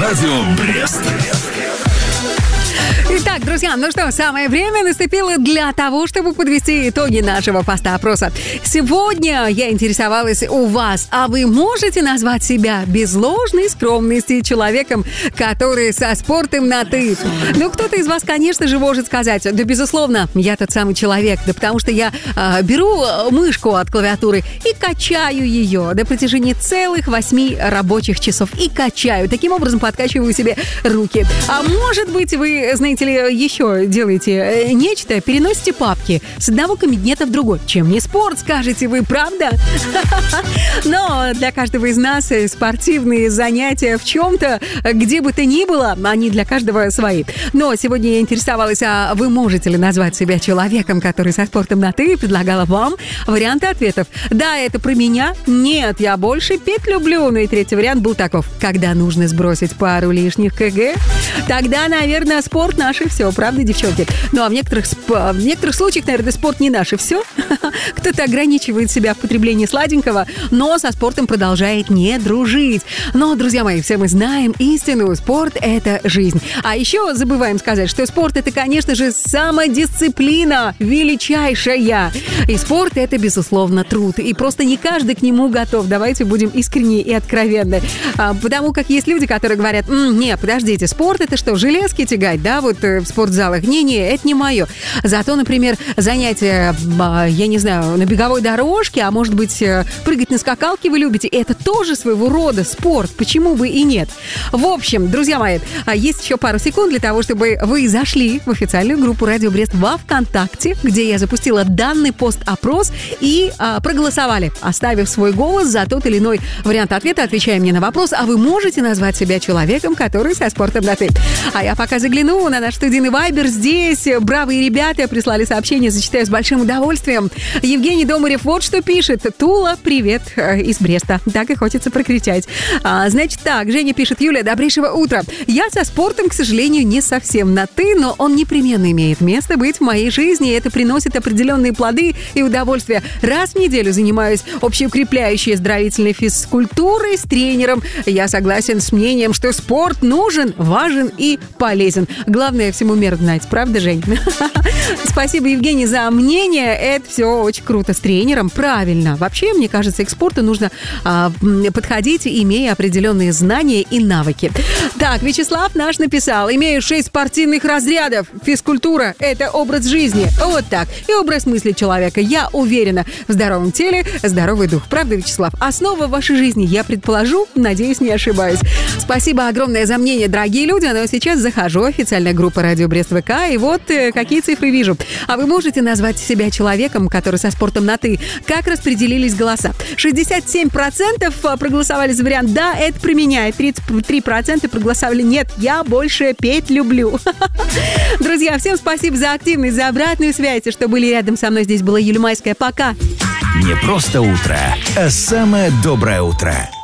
Радио Брест. Итак, друзья, ну что, самое время наступило для того, чтобы подвести итоги нашего поста-опроса. Сегодня я интересовалась у вас, а вы можете назвать себя без ложной скромности человеком, который со спортом на «ты»? Ну, кто-то из вас, конечно же, может сказать: да, безусловно, я тот самый человек, да потому что я беру мышку от клавиатуры и качаю ее до протяжении целых 8 рабочих часов. И качаю. Таким образом подкачиваю себе руки. А может быть, вы, знаете ли, еще делаете нечто, переносите папки с одного кабинета в другой. Чем не спорт, скажете вы, правда? Но для каждого из нас спортивные занятия в чем-то, где бы то ни было, они для каждого свои. Но сегодня я интересовалась, а вы можете ли назвать себя человеком, который со спортом на «ты», и предлагала вам варианты ответов. Да, это про меня. Нет, я больше петь люблю. Ну и третий вариант был таков: когда нужно сбросить пару лишних кг, тогда, наверное, спорт наше все, правда, девчонки? Ну, а в некоторых случаях, наверное, спорт не наше все. Кто-то ограничивает себя в потреблении сладенького, но со спортом продолжает не дружить. Но, друзья мои, все мы знаем истину: спорт – это жизнь. А еще забываем сказать, что спорт – это, конечно же, самодисциплина величайшая. И спорт – это, безусловно, труд. И просто не каждый к нему готов. Давайте будем искренни и откровенны. Потому как есть люди, которые говорят: не, подождите, спорт – это что, железки тягать, да, вот в спортзалах? Не, это не мое. Зато, например, занятия, я не знаю, на беговой дорожке, а может быть, прыгать на скакалке вы любите, это тоже своего рода спорт. Почему бы и нет? В общем, друзья мои, есть еще пару секунд для того, чтобы вы зашли в официальную группу Радио Брест во ВКонтакте, где я запустила данный пост-опрос, и проголосовали, оставив свой голос за тот или иной вариант ответа, отвечая мне на вопрос: а вы можете назвать себя человеком, который со спортом на «ты»? А я пока загляну на наш студийный вайбер. Здесь бравые ребята прислали сообщение, зачитаю с большим удовольствием. Евгений Домарев вот что пишет: Тула, привет из Бреста. Так и хочется прокричать. Значит так, Женя пишет: Юля, добрейшего утра. Я со спортом, к сожалению, не совсем на «ты», но он непременно имеет место быть в моей жизни, и это приносит определенные плоды и удовольствие. Раз в неделю занимаюсь общеукрепляющей оздоровительной физкультурой с тренером. Я согласен с мнением, что спорт нужен, важен и полезен. Главное, всему меру знать. Правда, Жень? Спасибо, Евгений, за мнение. Это все очень круто. С тренером. Правильно. Вообще, мне кажется, к спорту нужно подходить, имея определенные знания и навыки. Так, Вячеслав наш написал: имею 6 спортивных разрядов. Физкультура – это образ жизни. Вот так. И образ мысли человека. Я уверена, в здоровом теле здоровый дух. Правда, Вячеслав? Основа вашей жизни, я предположу, надеюсь, не ошибаюсь. Спасибо огромное за мнение, дорогие люди. Но сейчас захожу в официальная группа Радио Брест ВК, и вот какие цифры вижу. А вы можете назвать себя человеком, который со спортом на «ты»? Как распределились голоса? 67% проголосовали за вариант «да, это про меня», и 33% проголосовали «нет, я больше петь люблю». Друзья, всем спасибо за активность, за обратную связь, что были рядом со мной. Здесь была Юля Майская. Пока. Не просто утро, а самое доброе утро.